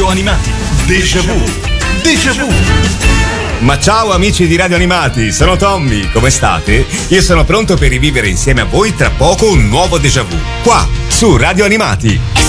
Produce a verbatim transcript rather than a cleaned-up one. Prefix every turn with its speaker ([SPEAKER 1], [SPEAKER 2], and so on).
[SPEAKER 1] Animati. Déjà vu. Déjà vu.
[SPEAKER 2] Ma ciao amici di Radio Animati, sono Tommy, come state? Io sono pronto per rivivere insieme a voi tra poco un nuovo Déjà vu, qua, su Radio Animati.